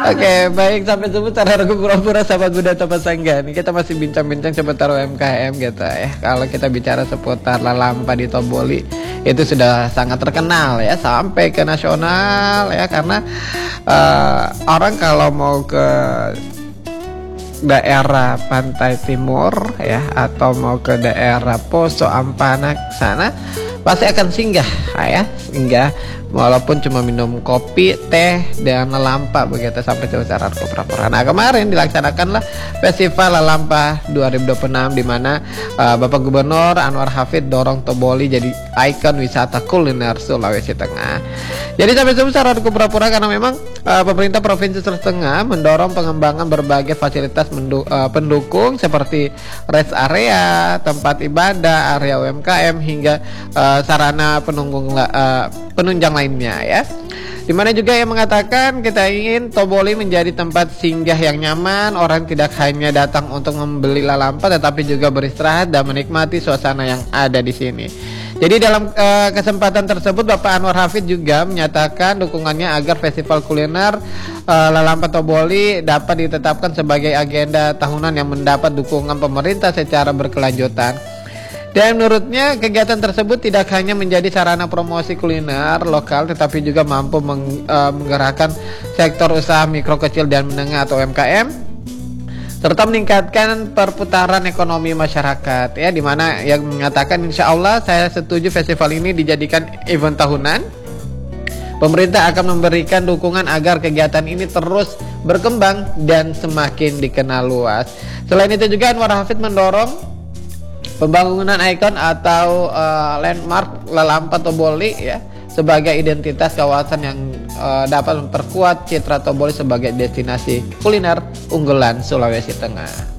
Oke, baik, sampai jumpa cara pura-pura sama Guda Topa Sangga. Nih kita masih bincang-bincang seputar UMKM gitu ya. Kalau kita bicara seputar Lalampa di Toboli, itu sudah sangat terkenal ya, sampai ke nasional ya, karena orang kalau mau ke daerah pantai timur ya, atau mau ke daerah Poso Ampana sana, pasti akan singgah walaupun cuma minum kopi, teh, dan Lalampa begitu sampai secara pura-pura. Nah, kemarin dilaksanakanlah Festival Lalampa 2026 di mana Bapak Gubernur Anwar Hafid dorong Toboli jadi ikon wisata kuliner Sulawesi Tengah. Jadi sampai secara pura-pura karena memang pemerintah Provinsi Sulawesi Tengah mendorong pengembangan berbagai fasilitas pendukung seperti rest area, tempat ibadah, area UMKM hingga sarana penunjang lainnya ya. Dimana juga yang mengatakan kita ingin Toboli menjadi tempat singgah yang nyaman, orang tidak hanya datang untuk membeli Lalampa tetapi juga beristirahat dan menikmati suasana yang ada di sini. Jadi dalam kesempatan tersebut Bapak Anwar Hafid juga menyatakan dukungannya agar festival kuliner Lalampa Toboli dapat ditetapkan sebagai agenda tahunan yang mendapat dukungan pemerintah secara berkelanjutan. Dan menurutnya kegiatan tersebut tidak hanya menjadi sarana promosi kuliner lokal tetapi juga mampu menggerakkan sektor usaha mikro, kecil, dan menengah atau UMKM serta meningkatkan perputaran ekonomi masyarakat ya, dimana yang mengatakan insya Allah saya setuju festival ini dijadikan event tahunan. Pemerintah akan memberikan dukungan agar kegiatan ini terus berkembang dan semakin dikenal luas. Selain itu juga Anwar Hafid mendorong pembangunan ikon atau landmark Lalampa Toboli ya sebagai identitas kawasan yang dapat memperkuat citra Toboli sebagai destinasi kuliner unggulan Sulawesi Tengah.